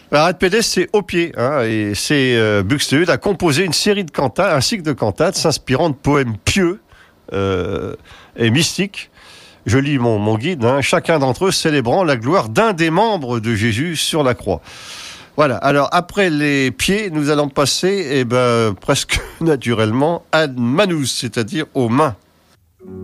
Arrête pédestre, c'est au pied, hein, et c'est Buxtehude a composé une série de cantates, un cycle de cantates s'inspirant de poèmes pieux et mystiques. Je lis mon guide, hein, chacun d'entre eux célébrant la gloire d'un des membres de Jésus sur la croix. Voilà, alors après les pieds, nous allons passer presque naturellement à Manus, c'est-à-dire aux mains.